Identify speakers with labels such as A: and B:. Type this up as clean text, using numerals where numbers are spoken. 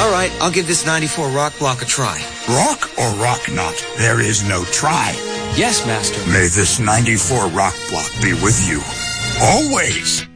A: All right, I'll give this 94 rock block a try.
B: Rock or rock not, there is no try.
A: Yes, Master.
B: May this 94 rock block be with you. Always.